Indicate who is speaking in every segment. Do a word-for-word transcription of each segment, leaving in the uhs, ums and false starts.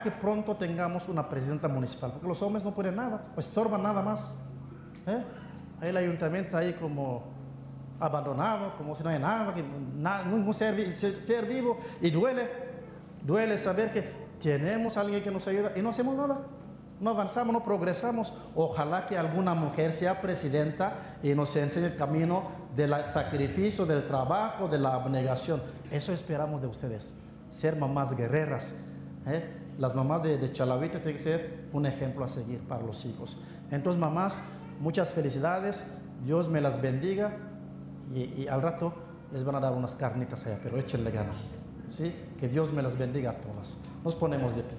Speaker 1: que pronto tengamos una presidenta municipal, porque los hombres no pueden nada, o estorban nada más. ¿eh? Ahí el ayuntamiento está ahí como abandonado, como si no hay nada, que nada ningún ser, ser, ser vivo, y duele, duele saber que tenemos a alguien que nos ayuda y no hacemos nada, no avanzamos, no progresamos. Ojalá que alguna mujer sea presidenta y nos enseñe el camino del sacrificio, del trabajo, de la abnegación. Eso esperamos de ustedes, ser mamás guerreras. ¿eh? Las mamás de, de Chalavita tienen que ser un ejemplo a seguir para los hijos. Entonces, mamás, muchas felicidades, Dios me las bendiga, y, y al rato les van a dar unas carnitas allá, pero échenle ganas, ¿sí? Que Dios me las bendiga a todas. Nos ponemos de pie.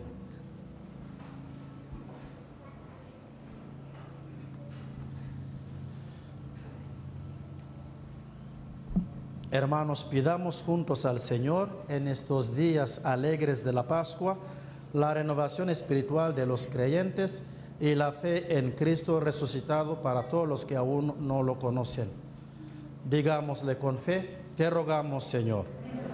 Speaker 1: Hermanos, pidamos juntos al Señor en estos días alegres de la Pascua la renovación espiritual de los creyentes y la fe en Cristo resucitado para todos los que aún no lo conocen. Digámosle con fe: te rogamos, Señor.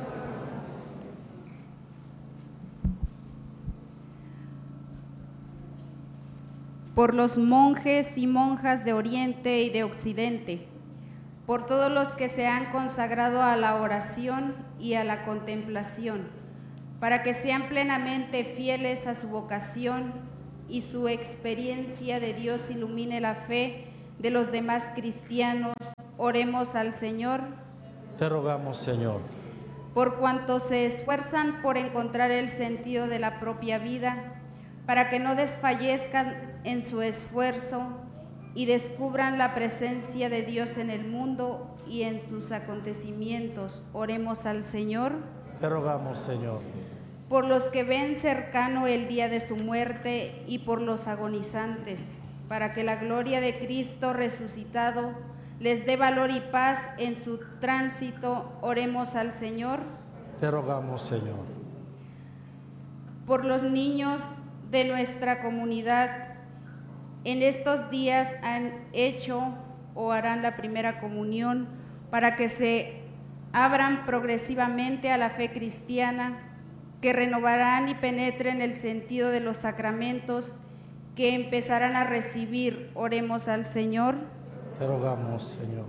Speaker 2: Por los monjes y monjas de Oriente y de Occidente, por todos los que se han consagrado a la oración y a la contemplación, para que sean plenamente fieles a su vocación y su experiencia de Dios ilumine la fe de los demás cristianos, oremos al Señor.
Speaker 1: Te rogamos, Señor.
Speaker 2: Por cuanto se esfuerzan por encontrar el sentido de la propia vida, para que no desfallezcan en su esfuerzo y descubran la presencia de Dios en el mundo y en sus acontecimientos, oremos al Señor.
Speaker 1: Te rogamos, Señor.
Speaker 2: Por los que ven cercano el día de su muerte y por los agonizantes, para que la gloria de Cristo resucitado les dé valor y paz en su tránsito, oremos al Señor.
Speaker 1: Te rogamos, Señor.
Speaker 2: Por los niños de nuestra comunidad, en estos días han hecho o harán la primera comunión, para que se abran progresivamente a la fe cristiana, que renovarán y penetren el sentido de los sacramentos, que empezarán a recibir, oremos al Señor.
Speaker 1: Te rogamos, Señor.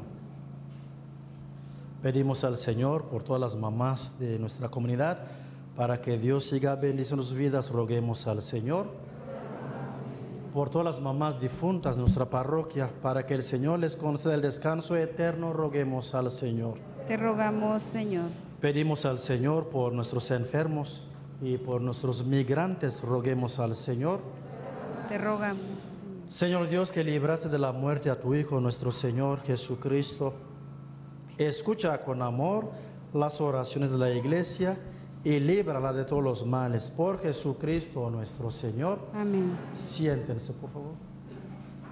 Speaker 1: Pedimos al Señor por todas las mamás de nuestra comunidad, para que Dios siga bendiciendo sus vidas, roguemos al Señor. Por todas las mamás difuntas de nuestra parroquia, para que el Señor les conceda el descanso eterno, roguemos al Señor.
Speaker 2: Te rogamos, Señor.
Speaker 1: Pedimos al Señor por nuestros enfermos y por nuestros migrantes, roguemos al Señor.
Speaker 2: Te rogamos.
Speaker 1: Señor Dios, que libraste de la muerte a tu Hijo, nuestro Señor Jesucristo, escucha con amor las oraciones de la Iglesia y líbrala de todos los males. Por Jesucristo nuestro Señor.
Speaker 2: Amén.
Speaker 1: Siéntense, por favor.